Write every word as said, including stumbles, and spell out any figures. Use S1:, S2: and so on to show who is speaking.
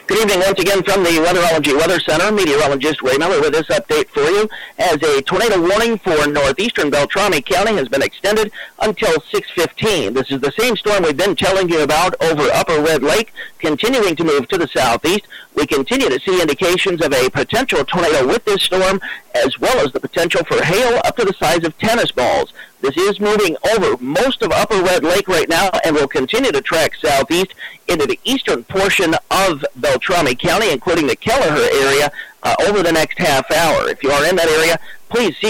S1: Good evening once again from the Weatherology Weather Center. Meteorologist Ray Miller with this update for you as a tornado warning for northeastern Beltrami County has been extended until six fifteen. This is the same storm we've been telling you about over Upper Red Lake, continuing to move to the southeast. We continue to see indications of a potential tornado with this storm, as well as the potential for hail up to the size of tennis balls. This is moving over most of Upper Red Lake right now and will continue to track southeast into the eastern portion of Beltrami County, including the Kelleher area, uh, over the next half hour. If you are in that area, please see